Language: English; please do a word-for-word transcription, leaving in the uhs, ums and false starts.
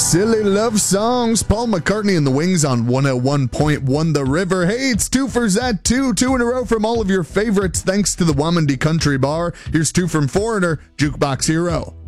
Silly love songs. Paul McCartney and the Wings on one oh one point one The River. Hey, it's two for Zat two. Two in a row from all of your favorites thanks to the Wamandi Country Bar. Here's two from Foreigner, Jukebox Hero.